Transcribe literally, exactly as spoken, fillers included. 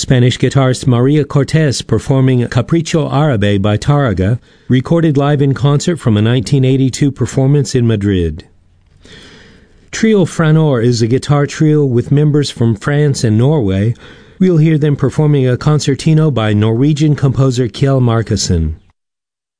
Spanish guitarist Maria Cortez performing Capricho Árabe by Tárrega, recorded live in concert from a nineteen eighty-two performance in Madrid. Trio Franor is a guitar trio with members from France and Norway. We'll hear them performing a concertino by Norwegian composer Kjell Markussen.